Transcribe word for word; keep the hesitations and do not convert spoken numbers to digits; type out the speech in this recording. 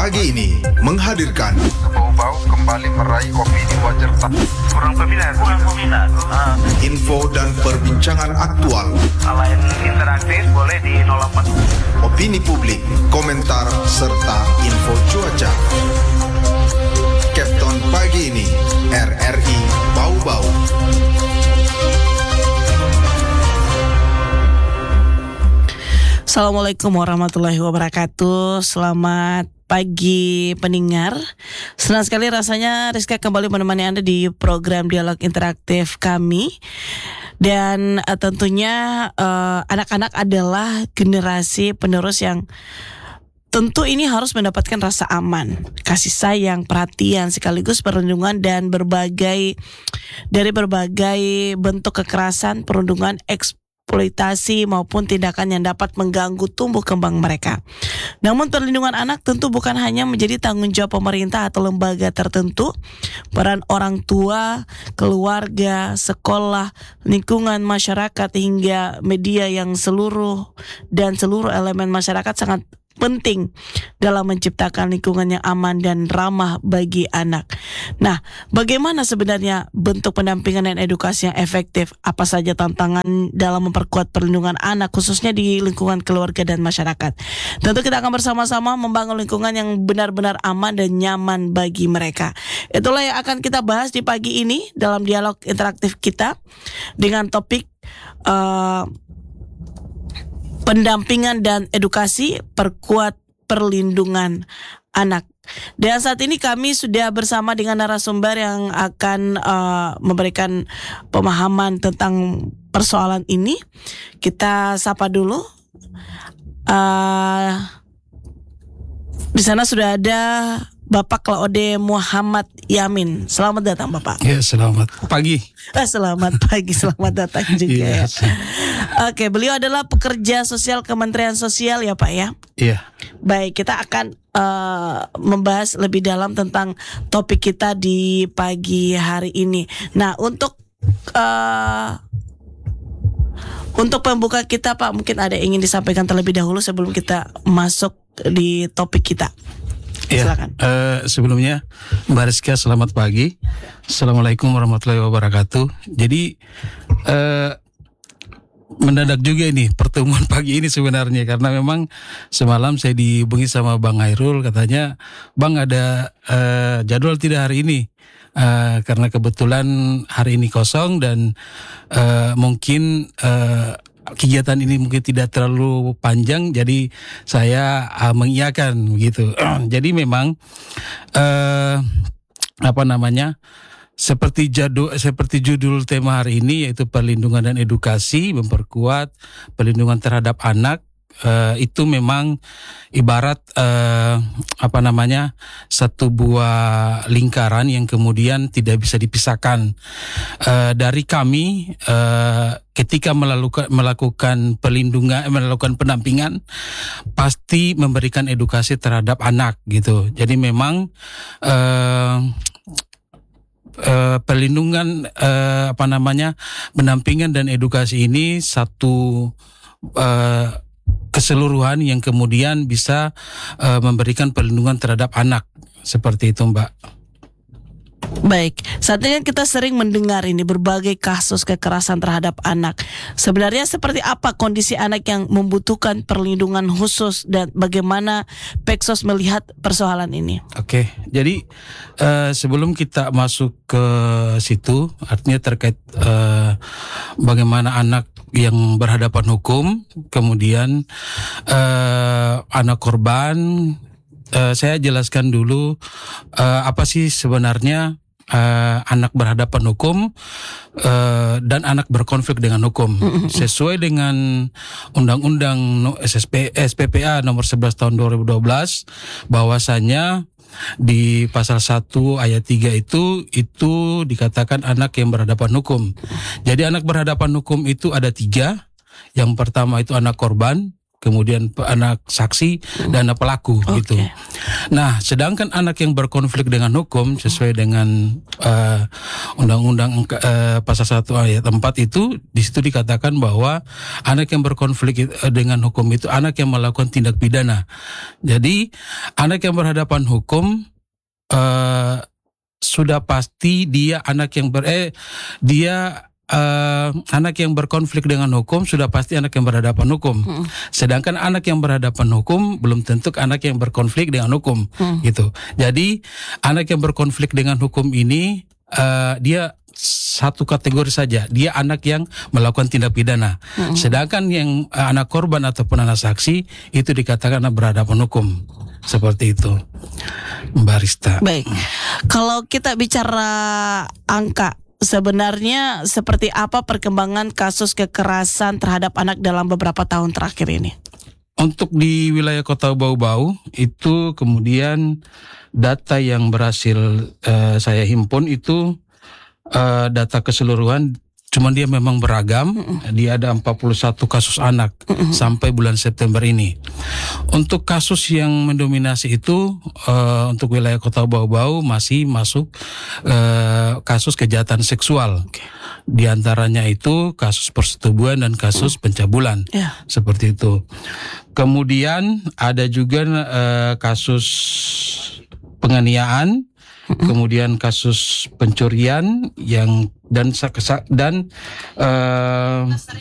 pagi ini menghadirkan Bau-bau kembali meraih opini wajar tak kurang peminat, kurang peminat. Uh, info dan perbincangan aktual, Selain interaktif boleh di nol delapan. opini publik, komentar serta info cuaca. Captain pagi ini R R I Bau-bau. Assalamualaikum warahmatullahi wabarakatuh. Selamat pagi pendengar. Senang sekali rasanya Rizka kembali menemani Anda di program dialog interaktif kami. Dan uh, tentunya uh, anak-anak adalah generasi penerus yang tentu ini harus mendapatkan rasa aman, kasih sayang, perhatian, sekaligus perlindungan dan berbagai dari berbagai bentuk kekerasan, perundungan, eksploitasi maupun tindakan yang dapat mengganggu tumbuh kembang mereka. Namun perlindungan anak tentu bukan hanya menjadi tanggung jawab pemerintah atau lembaga tertentu. Peran orang tua, keluarga, sekolah, lingkungan masyarakat hingga media yang seluruh dan seluruh elemen masyarakat sangat penting dalam menciptakan lingkungan yang aman dan ramah bagi anak. Nah, bagaimana sebenarnya bentuk pendampingan dan edukasi yang efektif? Apa saja tantangan dalam memperkuat perlindungan anak khususnya di lingkungan keluarga dan masyarakat? Tentu kita akan bersama-sama membangun lingkungan yang benar-benar aman dan nyaman bagi mereka. Itulah yang akan kita bahas di pagi ini dalam dialog interaktif kita dengan topik uh, pendampingan dan edukasi perkuat perlindungan anak. Dan saat ini kami sudah bersama dengan narasumber yang akan uh, memberikan pemahaman tentang persoalan ini. Kita sapa dulu. Uh, di sana sudah ada Bapak Claude Muhammad Yamin. Selamat datang Bapak. Ya, selamat pagi. Eh, selamat pagi, selamat datang juga. Yes. Oke, beliau adalah pekerja sosial Kementerian Sosial ya Pak ya. Iya. Baik, kita akan uh, membahas lebih dalam tentang topik kita di pagi hari ini. Nah, untuk uh, untuk pembuka kita Pak, mungkin ada yang ingin disampaikan terlebih dahulu sebelum kita masuk di topik kita. Ya, silakan. Uh, sebelumnya Mbak Rizka selamat pagi. Assalamualaikum warahmatullahi wabarakatuh. Jadi uh, mendadak juga ini pertemuan pagi ini sebenarnya karena memang semalam saya dihubungi sama Bang Hairul, katanya Bang ada uh, jadwal tidak hari ini. Uh, karena kebetulan hari ini kosong dan uh, mungkin uh, kegiatan ini mungkin tidak terlalu panjang, jadi saya uh, mengiyakan begitu. Jadi memang uh, apa namanya seperti jadul seperti judul tema hari ini yaitu perlindungan dan edukasi, memperkuat perlindungan terhadap anak. Uh, itu memang ibarat uh, apa namanya satu buah lingkaran yang kemudian tidak bisa dipisahkan. Uh, dari kami uh, ketika melakukan melakukan perlindungan, melakukan pendampingan, pasti memberikan edukasi terhadap anak gitu. Jadi memang uh, uh, perlindungan uh, apa namanya pendampingan dan edukasi ini satu uh, keseluruhan yang kemudian bisa uh, memberikan perlindungan terhadap anak seperti itu Mbak. Baik, saat ini kan kita sering mendengar ini berbagai kasus kekerasan terhadap anak. Sebenarnya seperti apa kondisi anak yang membutuhkan perlindungan khusus dan bagaimana Peksos melihat persoalan ini? Oke, jadi uh, sebelum kita masuk ke situ, artinya terkait uh, bagaimana anak yang berhadapan hukum, kemudian uh, anak korban, uh, saya jelaskan dulu uh, apa sih sebenarnya Uh, anak berhadapan hukum uh, dan anak berkonflik dengan hukum sesuai dengan Undang-Undang S P P A nomor sebelas tahun dua ribu dua belas bahwasanya di pasal satu ayat tiga itu itu dikatakan anak yang berhadapan hukum. Jadi anak berhadapan hukum itu ada tiga. Yang pertama itu anak korban, kemudian anak saksi dan anak pelaku. Okay. Gitu. Nah, sedangkan anak yang berkonflik dengan hukum sesuai dengan uh, Undang-Undang uh, pasal satu ayat empat itu, di situ dikatakan bahwa anak yang berkonflik uh, dengan hukum itu anak yang melakukan tindak pidana. Jadi anak yang berhadapan hukum uh, sudah pasti dia anak yang ber eh dia Uh, anak yang berkonflik dengan hukum sudah pasti anak yang berhadapan hukum. Hmm. Sedangkan anak yang berhadapan hukum belum tentu anak yang berkonflik dengan hukum, hmm. gitu. Jadi anak yang berkonflik dengan hukum ini uh, dia satu kategori saja, dia anak yang melakukan tindak pidana. Hmm. Sedangkan yang uh, anak korban ataupun anak saksi itu dikatakan anak berhadapan hukum. Seperti itu, Mbak Rista. Baik, kalau kita bicara angka, sebenarnya seperti apa perkembangan kasus kekerasan terhadap anak dalam beberapa tahun terakhir ini? Untuk di wilayah Kota Bau-Bau itu kemudian data yang berhasil uh, saya himpun itu uh, data keseluruhan, cuman dia memang beragam. Mm-mm. Dia ada empat puluh satu kasus anak Mm-mm. sampai bulan September ini. Untuk kasus yang mendominasi itu uh, untuk wilayah Kota Bau-Bau masih masuk uh, kasus kejahatan seksual. Okay. Di antaranya itu kasus persetubuhan dan kasus mm. pencabulan. Yeah. Seperti itu. Kemudian ada juga uh, kasus penganiayaan, mm-hmm. kemudian kasus pencurian yang dan dan uh,